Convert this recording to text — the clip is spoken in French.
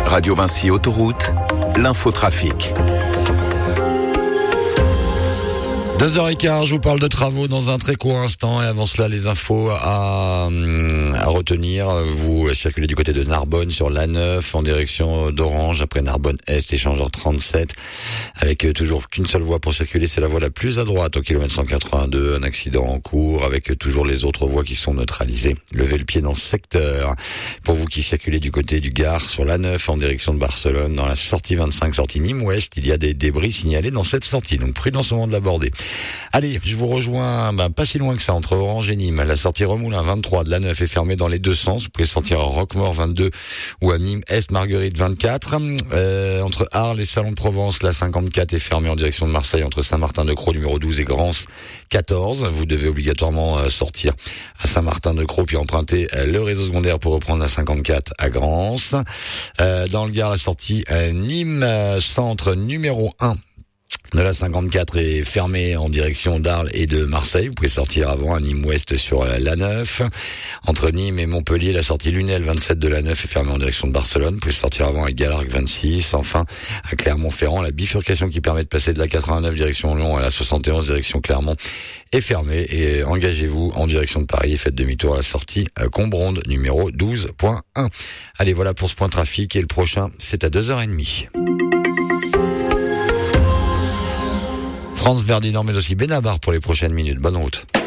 Radio Vinci Autoroute, l'infotrafic. 2h15, je vous parle de travaux dans un très court instant et avant cela les infos à retenir. Vous circulez du côté de Narbonne sur l'A9 en direction d'Orange après Narbonne Est, échangeur 37 avec toujours qu'une seule voie pour circuler, c'est la voie la plus à droite au kilomètre 182, un accident en cours avec toujours les autres voies qui sont neutralisées. Levez le pied dans ce secteur. Pour vous qui circulez du côté du Gard sur l'A9 en direction de Barcelone, dans la sortie 25, sortie Nîmes Ouest, il y a des débris signalés dans cette sortie, donc prudence au moment de l'aborder. Allez, je vous rejoins pas si loin que ça, entre Orange et Nîmes. La sortie Remoulin 23 de l'A9 est fermée dans les deux sens. Vous pouvez sortir à Roquemort 22 ou à Nîmes Est Marguerite 24. Entre Arles et Salon de Provence, la 54 est fermée en direction de Marseille entre Saint-Martin-de-Crau numéro 12 et Grance 14. Vous devez obligatoirement sortir à Saint-Martin-de-Crau puis emprunter le réseau secondaire pour reprendre la 54 à Grance. Dans le Gard, la sortie Nîmes Centre numéro 1 de la 54 est fermée en direction d'Arles et de Marseille. Vous pouvez sortir avant à Nîmes Ouest sur l'A9. Entre Nîmes et Montpellier, la sortie Lunel 27 de l'A9 est fermée en direction de Barcelone. Vous pouvez sortir avant à Galargues 26. Enfin, à Clermont-Ferrand, la bifurcation qui permet de passer de la 89 direction Lyon à la 71 direction Clermont est fermée. Et engagez-vous en direction de Paris et faites demi-tour à la sortie Combronde numéro 12.1. Allez, voilà pour ce point trafic et le prochain, c'est à 2h30. France Verdinand, mais aussi Benabar pour les prochaines minutes. Bonne route.